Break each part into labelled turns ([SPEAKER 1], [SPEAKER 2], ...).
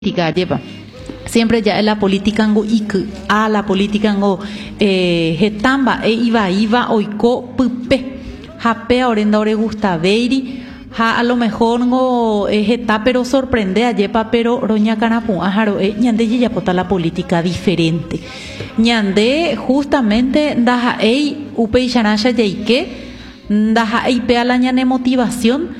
[SPEAKER 1] política lleva siempre ya en la política ngo a la política ngo hetamba iba oiko pupe jape orenda ore gustaveiri ha a lo mejor ngo heta pero sorprende a yepa pero roña canapu ajaro ñande ya pota la política diferente ñande justamente ndaja upe chanasha yeike ndaja pea la ñane motivación.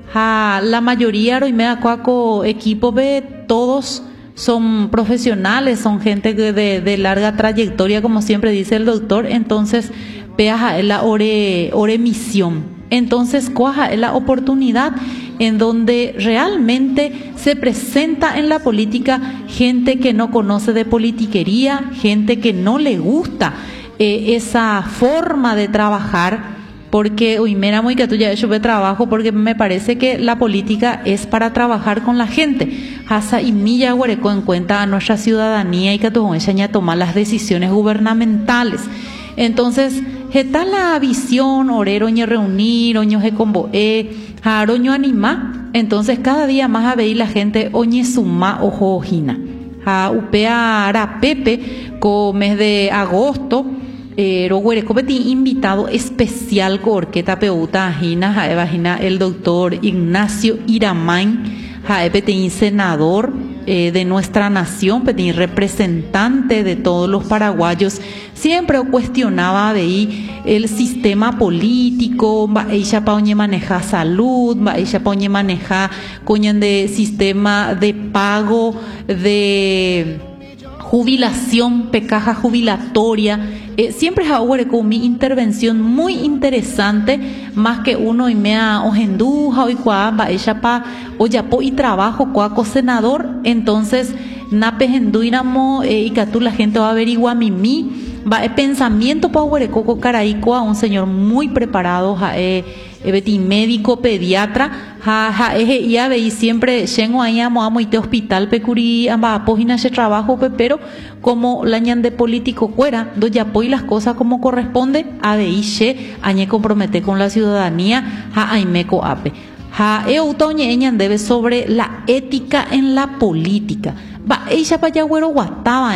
[SPEAKER 1] La mayoría roimea cuaco equipo ve todos son profesionales, son gente de larga trayectoria, como siempre dice el doctor. Entonces vea la ore misión. Entonces cuaja la oportunidad en donde realmente se presenta en la política gente que no conoce de politiquería, gente que no le gusta esa forma de trabajar. Porque hoy me muy que tú ya hecho de trabajo porque me parece que la política es para trabajar con la gente. Hasa y milla huereco en cuenta a nuestra ciudadanía y que tú enseña a tomar las decisiones gubernamentales. Entonces, está la visión, orero ñe reunir, oño je convoe, jaroño anima. Entonces, cada día más a ver la gente oñe suma ojo ojina. Ja upea arapepe con mes de agosto. Roguerecopeti invitado especial corqueta peuta ajina jaevagina el doctor Ignacio Iramain jaepeti senador de nuestra nación, peti representante de todos los paraguayos. Siempre cuestionaba de ahí el sistema político, ella pa oñe maneja salud, ella pa oñe maneja coñan de sistema de pago de jubilación, pecaja jubilatoria. Siempre es con mi intervención muy interesante, más que uno y mea ojenduja y cuamba ella pa oyapo y trabajo cuaco senador. Entonces nape henduinamo y que tú la gente va a averiguar mimi va el pensamiento pa huerecoco caraico a un señor muy preparado beti médico pediatra ya veis siempre llengo ahí amo y te hospital pecuri amba página ese trabajo pero como la ñan de político fuera do ya apoy las cosas como corresponde a veis añe compromete con la ciudadanía aimeco ape eutoñe ñan debe sobre la ética en la política va ella pa ya güero guataba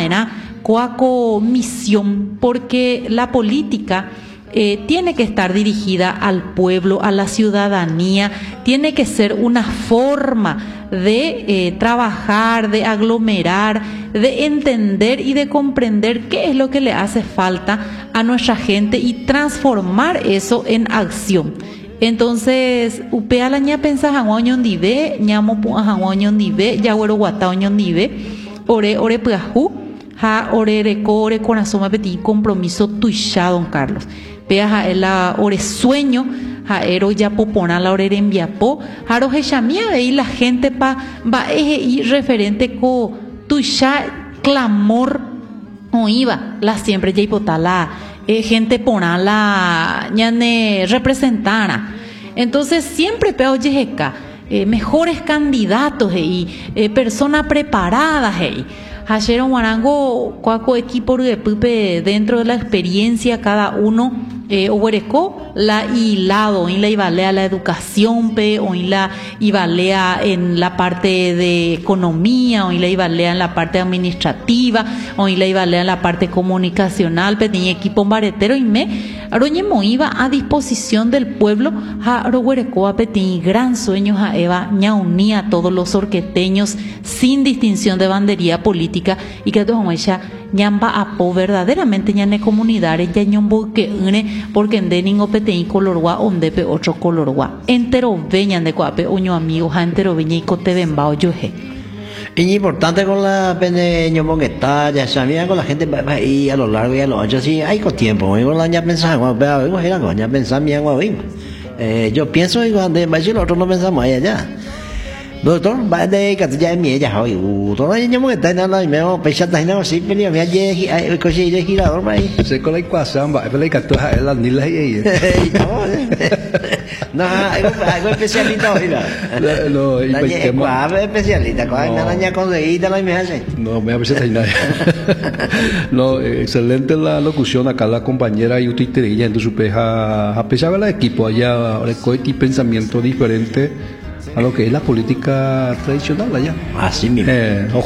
[SPEAKER 1] coaco misión porque la política tiene que estar dirigida al pueblo, a la ciudadanía, tiene que ser una forma de trabajar, de aglomerar, de entender y de comprender qué es lo que le hace falta a nuestra gente y transformar eso en acción. Entonces, upea la ña pensa janguaño ndive, ñamo pu janguaño ndive, yaguero guataoño ndive, ore puajú, ore recore corazón apetí compromiso tuixa, don Carlos. Pea la ore sueño, ero ya popona la ore enviapo, jaro hechamia veí la gente pa va y referente co tuixa clamor o iba la siempre ya hipotala gente pona la ñane representara. Entonces siempre peo yejeca mejores candidatos y personas preparadas Hashero Marango, cuaco equipo de pupe dentro de la experiencia cada uno, obereco la hilado, en la ibalea la educación o en la ibalea en la parte de economía, o en la ibalea en la parte administrativa, o en la ibalea en la parte comunicacional, tenía equipo baretero y aroñemo iba a disposición del pueblo, aroguereco apetí gran sueño eva ñaunía a todos los orqueteños sin distinción de bandería política y que todo ella ñamba apo verdaderamente ñane comunidades ya ñombo que une porque en deningo peteí colorgua ondepe otro colorgua entero veñan de cuape uño amigos entero veña y cote bembao yoje.
[SPEAKER 2] Es importante con la pene ñombo que está ya sabía con la gente y a lo largo y a lo ancho sí hay con tiempo con la ña pensaba veo era con ña pensaba mi agua yo pienso y cuando el otro no pensamos allá doctor va de que ya mi ya hoy todo el año que está en la email pensando en algo así pero me ha coche de girador ahí
[SPEAKER 3] se con la ecuación va pero que tú has la ni la ahí
[SPEAKER 2] no algo especialista hoy
[SPEAKER 3] no
[SPEAKER 2] y pues que especialista con la niña conseguida la email
[SPEAKER 3] no me parece nada no excelente la locución acá la compañera y usted te ella en su peja a pesar del equipo allá ahora con pensamiento diferente a lo que es la política tradicional allá.
[SPEAKER 2] Así mismo.